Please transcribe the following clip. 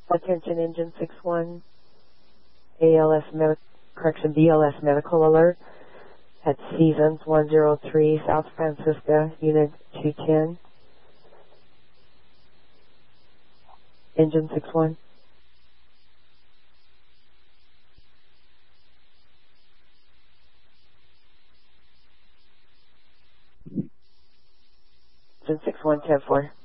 Attention engine 61, BLS medical alert at Seasons 103 South Francisco, Unit 210. Engine 61. Engine 61, 10-4.